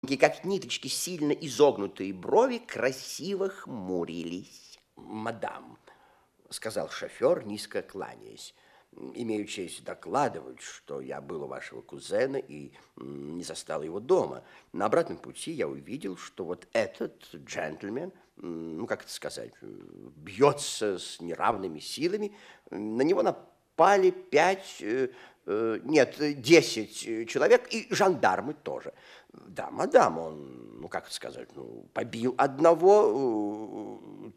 как ниточки сильно изогнутые брови красиво хмурились. «Мадам», — сказал шофер, низко кланяясь, — «имею честь докладывать, что я был у вашего кузена и не застал его дома. На обратном пути я увидел, что вот этот джентльмен, ну, как это сказать, бьется с неравными силами. На него напали 10 человек и жандармы тоже. Да, мадам, он, ну, как это сказать, ну, побил одного,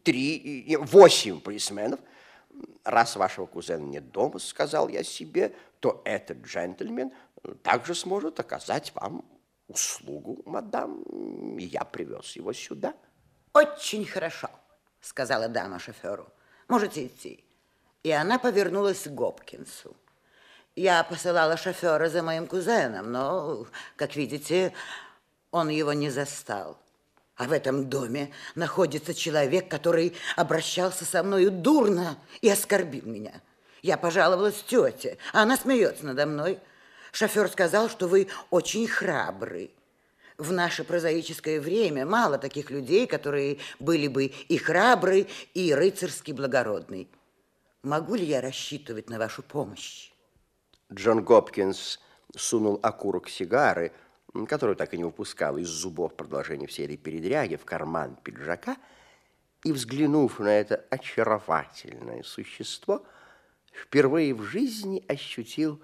8 полисменов. Раз вашего кузена нет дома, сказал я себе, то этот джентльмен также сможет оказать вам услугу, мадам. И я привез его сюда». «Очень хорошо», — сказала дама шоферу. «Можете идти». И она повернулась к Гопкинсу. «Я посылала шофера за моим кузеном, но, как видите, он его не застал. А в этом доме находится человек, который обращался со мною дурно и оскорбил меня. Я пожаловалась тете, а она смеется надо мной. Шофер сказал, что вы очень храбры. В наше прозаическое время мало таких людей, которые были бы и храбры, и рыцарски благородны. Могу ли я рассчитывать на вашу помощь?» Джон Гопкинс сунул окурок сигары, которую так и не выпускал из зубов в продолжение всей этой передряги, в карман пиджака, и, взглянув на это очаровательное существо, впервые в жизни ощутил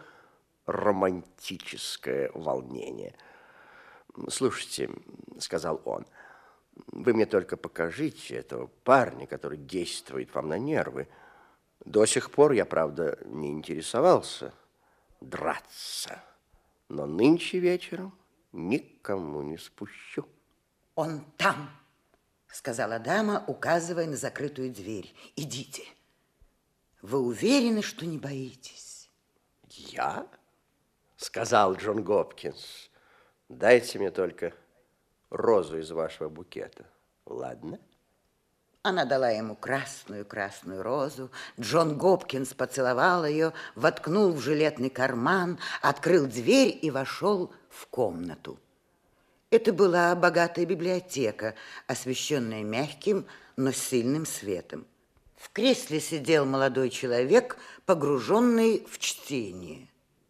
романтическое волнение. «Слушайте», — сказал он, — «вы мне только покажите этого парня, который действует вам на нервы. До сих пор я, правда, не интересовался драться, но нынче вечером никому не спущу». «Он там», — сказала дама, указывая на закрытую дверь. «Идите. Вы уверены, что не боитесь?» «Я?» — сказал Джон Гопкинс. «Дайте мне только розу из вашего букета, ладно?» Она дала ему красную розу. Джон Гопкинс поцеловал ее, воткнул в жилетный карман, открыл дверь и вошел в комнату. Это была богатая библиотека, освещенная мягким, но сильным светом. В кресле сидел молодой человек, погруженный в чтение.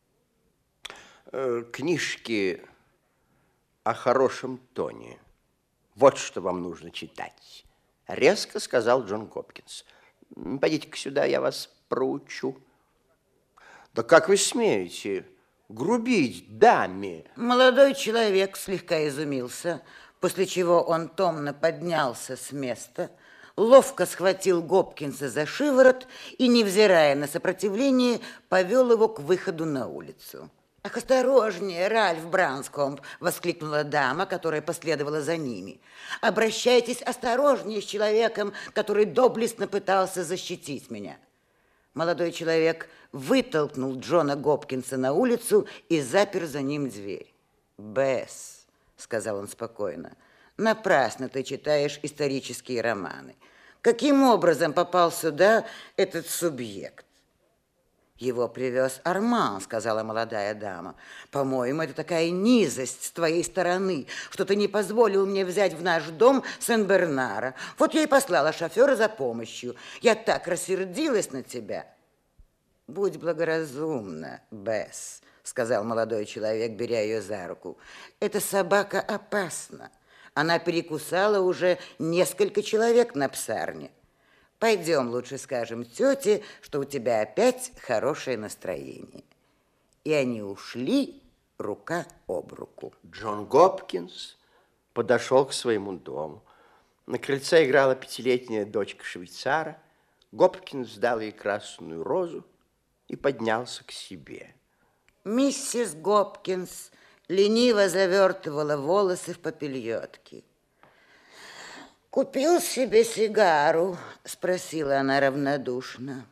«Книжки о хорошем тоне. Вот что вам нужно читать», — резко сказал Джон Гопкинс. «Пойдите-ка сюда, я вас проучу». «Да как вы смеете грубить даме?» Молодой человек слегка изумился, после чего он томно поднялся с места, ловко схватил Гопкинса за шиворот и, невзирая на сопротивление, повел его к выходу на улицу. «Ах, осторожнее, Ральф Бранскомб!» — воскликнула дама, которая последовала за ними. «Обращайтесь осторожнее с человеком, который доблестно пытался защитить меня». Молодой человек вытолкнул Джона Гопкинса на улицу и запер за ним дверь. «Бесс», — сказал он спокойно, — «напрасно ты читаешь исторические романы. Каким образом попал сюда этот субъект?» «Его привез Арман», — сказала молодая дама. «По-моему, это такая низость с твоей стороны, что ты не позволил мне взять в наш дом Сен-Бернара. Вот я и послала шофера за помощью. Я так рассердилась на тебя». «Будь благоразумна, Бесс», — сказал молодой человек, беря ее за руку. «Эта собака опасна. Она перекусала уже несколько человек на псарне. Пойдем лучше скажем тете, что у тебя опять хорошее настроение». И они ушли рука об руку. Джон Гопкинс подошел к своему дому. На крыльце играла 5-летняя дочка швейцара. Гопкинс дал ей красную розу и поднялся к себе. Миссис Гопкинс лениво завертывала волосы в папильотки. «Купил себе сигару?» — спросила она равнодушно.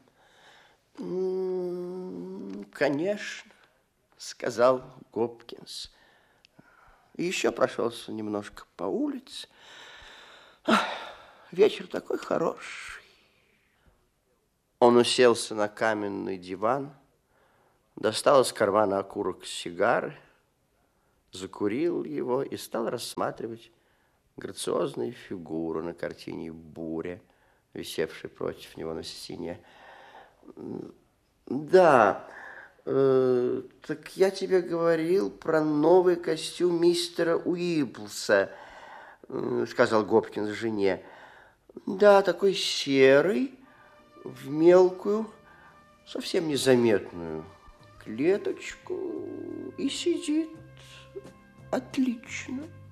«Конечно», — сказал Гопкинс. И еще прошелся немножко по улице. Вечер такой хороший. Он уселся на каменный диван, достал из кармана окурок сигары закурил его и стал рассматривать грациозную фигуру на картине «Буря», висевшей против него на стене. Да, так я тебе говорил про новый костюм мистера Уиблса, сказал Гопкинс жене. Да, такой серый, в мелкую, совсем незаметную клеточку, и сидит отлично.